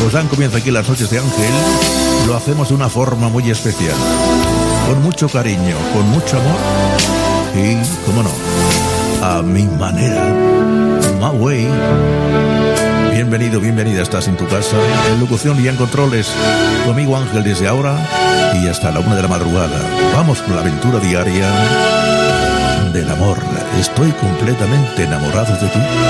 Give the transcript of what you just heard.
Pues dan comienzo aquí las noches de Ángel. Lo hacemos de una forma muy especial, con mucho cariño, con mucho amor y, cómo no, a mi manera, my way. Bienvenido, bienvenida, estás en tu casa, en locución y en controles, tu amigo Ángel desde ahora y hasta la 1 de la madrugada. Vamos con la aventura diaria del amor. Estoy completamente enamorado de ti.